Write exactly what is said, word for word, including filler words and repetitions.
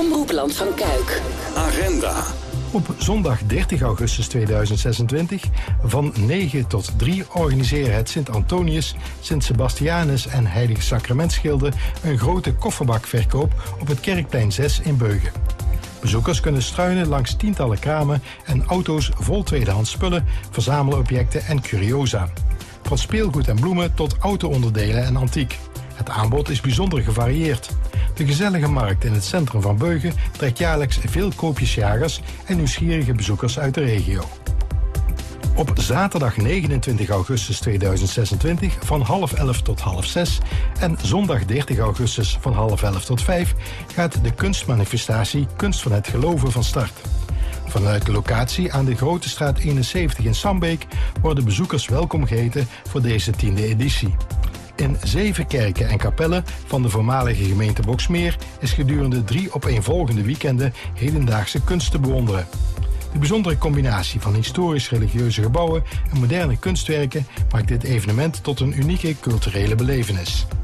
Omroep Land van Kuik. Agenda. Op zondag dertig augustus tweeduizend zesentwintig van negen tot drie organiseren het Sint-Antonius, Sint-Sebastianus en Heilige Sacramentsgilde een grote kofferbakverkoop op het Kerkplein zes in Beugen. Bezoekers kunnen struinen langs tientallen kramen en auto's vol tweedehands spullen, verzamelobjecten en curiosa. Van speelgoed en bloemen tot auto-onderdelen en antiek. Het aanbod is bijzonder gevarieerd. De gezellige markt in het centrum van Beugen trekt jaarlijks veel koopjesjagers en nieuwsgierige bezoekers uit de regio. Op zaterdag negenentwintig augustus tweeduizend zesentwintig van half elf tot half zes en zondag dertig augustus van half elf tot vijf gaat de kunstmanifestatie Kunst van het Geloven van start. Vanuit de locatie aan de Grote Straat eenenzeventig in Sambeek worden bezoekers welkom geheten voor deze tiende editie. In zeven kerken en kapellen van de voormalige gemeente Boxmeer is gedurende drie opeenvolgende weekenden hedendaagse kunst te bewonderen. De bijzondere combinatie van historisch-religieuze gebouwen en moderne kunstwerken maakt dit evenement tot een unieke culturele belevenis.